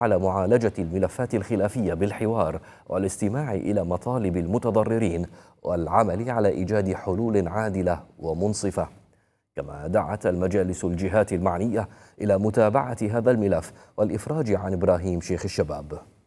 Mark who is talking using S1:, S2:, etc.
S1: على معالجة الملفات الخلافية بالحوار والاستماع إلى مطالب المتضررين والعمل على إيجاد حلول عادلة ومنصفة. كما دعت المجالس الجهات المعنية إلى متابعة هذا الملف والإفراج عن إبراهيم شيخ الشباب.